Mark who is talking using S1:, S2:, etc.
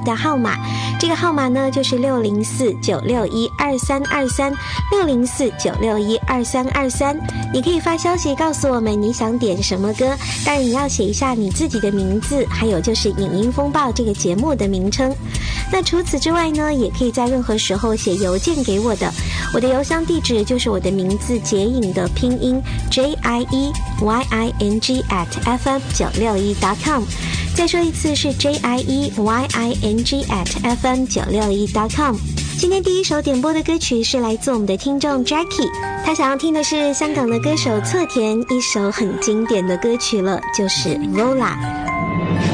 S1: 的号码，这个号码呢就是604-961-2323，604-961-2323，你可以发消息告诉我们你想点什么歌，当然你要写一下你自己的名字，还有就是影音风暴这个节目的名称。那除此之外呢，也可以在任何时候写邮件给我的，我的邮箱地址就是我的名字结影的拼音 JIEYING@fm961.com， 再说一次是 JIEYING@fm961.com。 今天第一首点播的歌曲是来自我们的听众 Jackie， 他想要听的是香港的歌手侧田一首很经典的歌曲了，就是 Lola。